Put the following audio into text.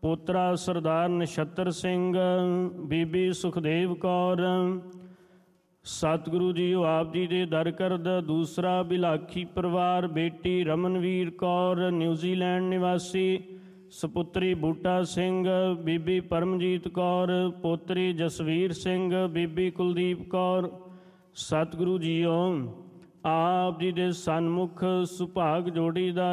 ਪੋਤਰਾ ਸਰਦਾਰ ਨਛੱਤਰ ਸਿੰਘ, ਬੀਬੀ ਸੁਖਦੇਵ ਕੌਰ। ਸਤਿਗੁਰੂ ਜੀ ਆਪ ਜੀ ਦੇ ਦਰ ਕਰਦਾ ਦੂਸਰਾ ਬਿਲਾਖੀ ਪਰਿਵਾਰ, ਬੇਟੀ ਰਮਨਵੀਰ ਕੌਰ ਨਿਊਜ਼ੀਲੈਂਡ ਨਿਵਾਸੀ, ਸਪੁੱਤਰੀ ਬੂਟਾ ਸਿੰਘ, ਬੀਬੀ ਪਰਮਜੀਤ ਕੌਰ, ਪੋਤਰੀ ਜਸਵੀਰ ਸਿੰਘ, ਬੀਬੀ ਕੁਲਦੀਪ ਕੌਰ। ਸਤਿਗੁਰੂ ਜੀਓ ਆਪ ਜੀ ਦੇ ਸਨਮੁਖ ਸੁਭਾਗ ਜੋੜੀ ਦਾ